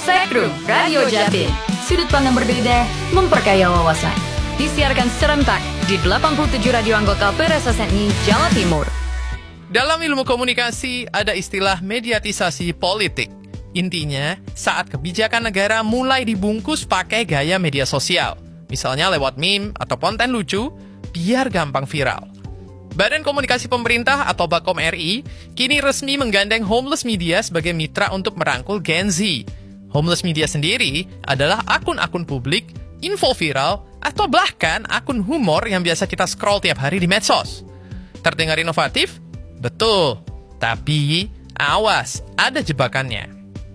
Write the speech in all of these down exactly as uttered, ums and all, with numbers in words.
Spektrum Radio Jatim. Sudut pandang berbeda, memperkaya wawasan. Disiarkan serentak di delapan puluh tujuh radio anggota P R S S N I Jawa Timur. Dalam ilmu komunikasi ada istilah mediatisasi politik. Intinya, saat kebijakan negara mulai dibungkus pakai gaya media sosial. Misalnya lewat meme atau konten lucu, biar gampang viral. Badan Komunikasi Pemerintah atau Bakom R I kini resmi menggandeng Homeless Media sebagai mitra untuk merangkul Gen Z. Homeless Media sendiri adalah akun-akun publik, info viral, atau bahkan akun humor yang biasa kita scroll tiap hari di medsos. Terdengar inovatif? Betul. Tapi, awas, ada jebakannya.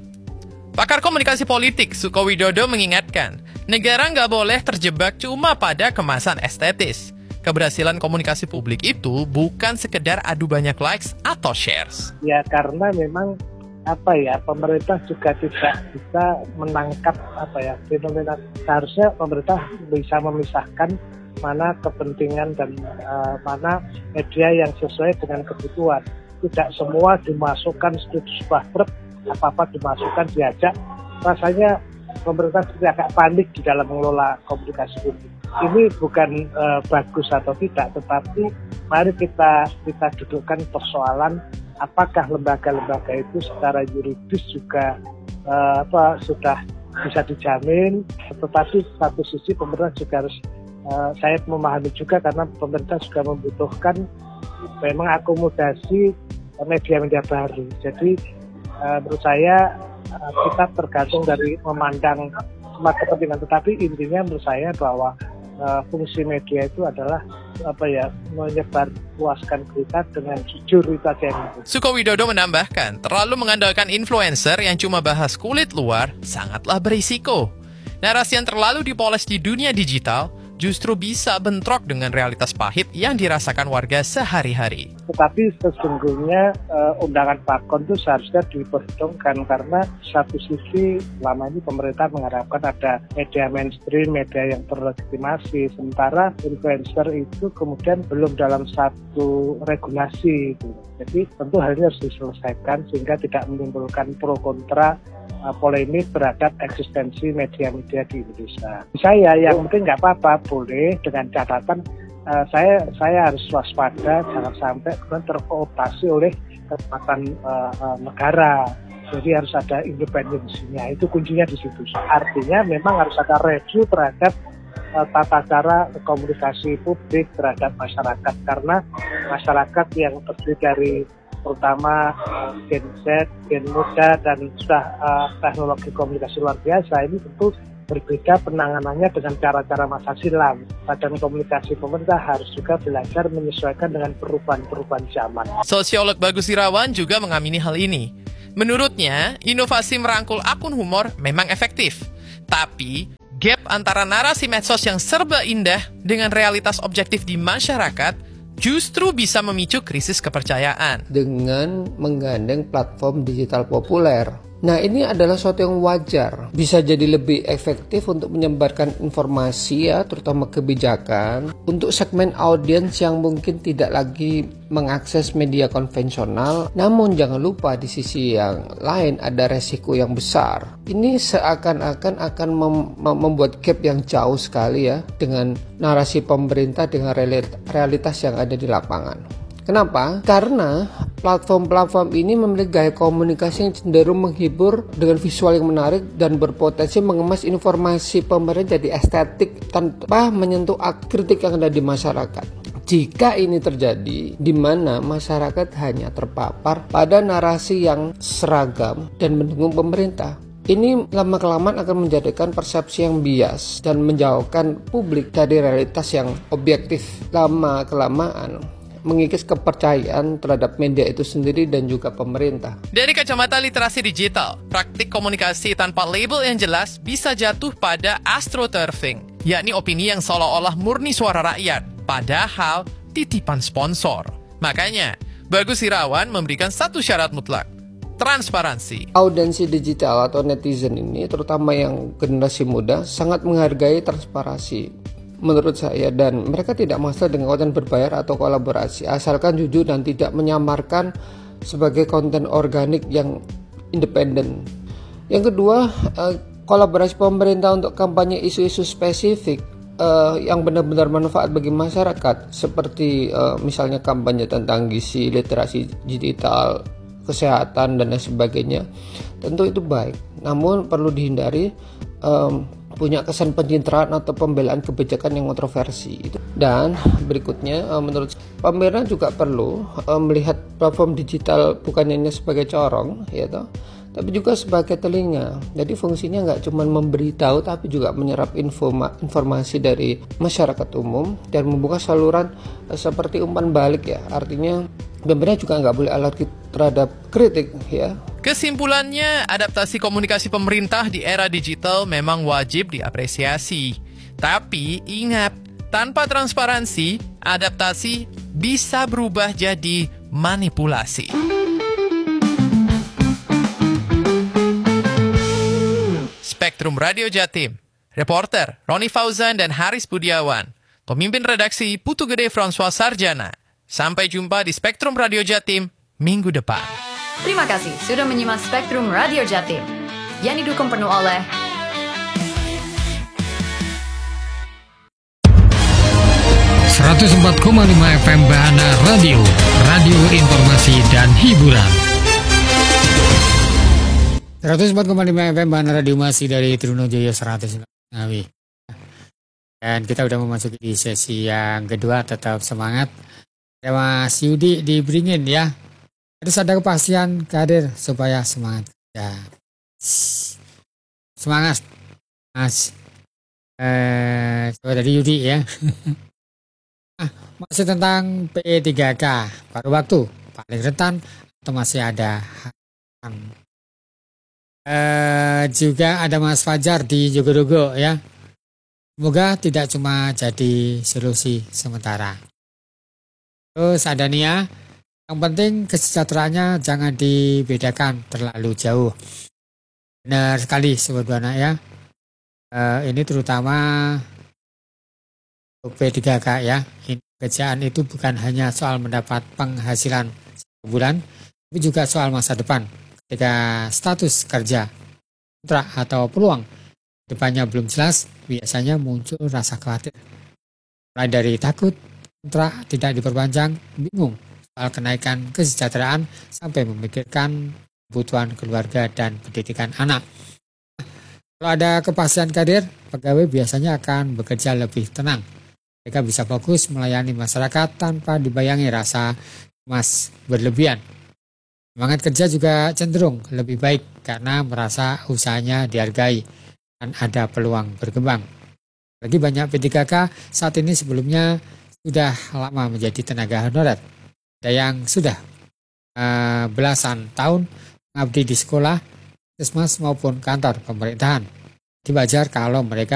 Pakar komunikasi politik Suko Widodo mengingatkan, negara nggak boleh terjebak cuma pada kemasan estetis. Keberhasilan komunikasi publik itu bukan sekedar adu banyak likes atau shares. Ya karena memang apa ya pemerintah juga tidak bisa menangkap apa ya fenomena. Seharusnya pemerintah bisa memisahkan mana kepentingan dan uh, mana media yang sesuai dengan kebutuhan. Tidak semua dimasukkan studi sebuah truk, apa-apa dimasukkan diajak. Rasanya pemerintah agak panik di dalam mengelola komunikasi publik. Ini bukan uh, bagus atau tidak, tetapi mari kita kita dudukkan persoalan apakah lembaga-lembaga itu secara yuridis juga uh, apa sudah bisa dijamin, tetapi satu sisi pemerintah juga harus uh, saya memahami juga karena pemerintah juga membutuhkan memang akomodasi media-media baru. Jadi uh, menurut saya uh, kita tergantung dari memandang semua kepentingan, tetapi intinya menurut saya bahwa Uh, fungsi media itu adalah apa ya menyebar luaskan berita dengan jujur itu aja yang itu. Suko Widodo menambahkan, terlalu mengandalkan influencer yang cuma bahas kulit luar sangatlah berisiko. Narasi yang terlalu dipoles di dunia digital justru bisa bentrok dengan realitas pahit yang dirasakan warga sehari-hari. Tetapi sesungguhnya uh, undangan Pakon itu seharusnya diperhitungkan karena satu sisi selama ini pemerintah mengharapkan ada media mainstream, media yang terlegitimasi, sementara influencer itu kemudian belum dalam satu regulasi. Gitu. Jadi tentu hal ini harus diselesaikan sehingga tidak menimbulkan pro kontra uh, polemik terhadap eksistensi media-media di Indonesia. Saya yang mungkin nggak apa-apa boleh dengan catatan uh, saya saya harus waspada jangan sampai kemudian terkooptasi oleh kekuatan uh, uh, negara. Jadi harus ada independensinya. Itu kuncinya di situ. Artinya memang harus ada review terhadap uh, tata cara komunikasi publik terhadap masyarakat karena masyarakat yang terdiri dari terutama uh, Gen Z, Gen muda dan sudah uh, teknologi komunikasi luar biasa ini tentu berbeda penanganannya dengan cara-cara masa silam. Badan komunikasi pemerintah harus juga belajar menyesuaikan dengan perubahan-perubahan zaman. Sosiolog Bagus Irawan juga mengamini hal ini. Menurutnya, inovasi merangkul akun humor memang efektif. Tapi, gap antara narasi medsos yang serba indah dengan realitas objektif di masyarakat justru bisa memicu krisis kepercayaan. Dengan menggandeng platform digital populer. Nah, ini adalah sesuatu yang wajar. Bisa jadi lebih efektif untuk menyebarkan informasi ya, terutama kebijakan untuk segmen audiens yang mungkin tidak lagi mengakses media konvensional. Namun jangan lupa di sisi yang lain ada resiko yang besar. Ini seakan-akan akan mem- membuat gap yang jauh sekali ya dengan narasi pemerintah dengan realitas yang ada di lapangan. Kenapa? Karena platform-platform ini memiliki gaya komunikasi yang cenderung menghibur dengan visual yang menarik dan berpotensi mengemas informasi pemerintah jadi estetik tanpa menyentuh kritik yang ada di masyarakat. Jika ini terjadi, di mana masyarakat hanya terpapar pada narasi yang seragam dan mendukung pemerintah, ini lama-kelamaan akan menjadikan persepsi yang bias dan menjauhkan publik dari realitas yang objektif. Lama-kelamaan mengikis kepercayaan terhadap media itu sendiri dan juga pemerintah. Dari kacamata literasi digital, praktik komunikasi tanpa label yang jelas bisa jatuh pada astroturfing, yakni opini yang seolah-olah murni suara rakyat, padahal titipan sponsor. Makanya, Bagus Irawan memberikan satu syarat mutlak, transparansi. Audiensi digital atau netizen ini, terutama yang generasi muda, sangat menghargai transparansi menurut saya, dan mereka tidak masalah dengan konten berbayar atau kolaborasi asalkan jujur dan tidak menyamarkan sebagai konten organik yang independen. Yang kedua, uh, kolaborasi pemerintah untuk kampanye isu-isu spesifik uh, yang benar-benar manfaat bagi masyarakat, seperti uh, misalnya kampanye tentang gizi, literasi digital, kesehatan, dan lain sebagainya. Tentu itu baik, namun perlu dihindari um, punya kesan pencitraan atau pembelaan kebijakan yang kontroversi. Dan berikutnya, menurut pemerintah juga perlu melihat platform digital bukan hanya sebagai corong, ya toh, tapi juga sebagai telinga. Jadi fungsinya nggak cuma memberitahu, tapi juga menyerap informa- informasi dari masyarakat umum dan membuka saluran seperti umpan balik, ya. Artinya pemerintah juga nggak boleh alergi terhadap kritik, ya. Kesimpulannya, adaptasi komunikasi pemerintah di era digital memang wajib diapresiasi. Tapi ingat, tanpa transparansi, adaptasi bisa berubah jadi manipulasi. Spektrum Radio Jatim. Reporter Roni Fauzan dan Haris Budiawan. Pemimpin redaksi Putu Gede François Sarjana. Sampai jumpa di Spektrum Radio Jatim minggu depan. Terima kasih sudah menyimak Spektrum Radio Jatim yang didukung penuh oleh seratus empat koma lima F M Bahana Radio, radio informasi dan hiburan. seratus empat koma lima F M Bahana Radio masih dari Trunojoyo seratus Ngawi. Dan kita udah memasuki di sesi yang kedua, tetap semangat. Ya Mas Yudi di Beringin ya. Harus ada kepastian karir supaya semangat ya. Semangat Mas eh, dari Yudi ya. Nah, masih tentang P tiga K, paruh waktu paling rentan atau masih ada eh, juga ada Mas Fajar di Jogodogo ya. Semoga tidak cuma jadi solusi sementara. Terus ada Nia, yang penting kesejahteraannya jangan dibedakan terlalu jauh. Benar sekali Sobat Buana ya. Uh, ini terutama P tiga K ya. Ini pekerjaan itu bukan hanya soal mendapat penghasilan sebulan, tapi juga soal masa depan. Ketika status kerja, kontrak atau peluang depannya belum jelas, biasanya muncul rasa khawatir. Mulai dari takut kontrak tidak diperpanjang, bingung soal kenaikan kesejahteraan, sampai memikirkan kebutuhan keluarga dan pendidikan anak. Kalau ada kepastian karir, pegawai biasanya akan bekerja lebih tenang. Mereka bisa fokus melayani masyarakat tanpa dibayangi rasa cemas berlebihan. Semangat kerja juga cenderung lebih baik karena merasa usahanya dihargai dan ada peluang berkembang. Bagi banyak P tiga K saat ini sebelumnya sudah lama menjadi tenaga honorer. Ada yang sudah uh, belasan tahun mengabdi di sekolah, puskesmas maupun kantor pemerintahan. Wajar kalau mereka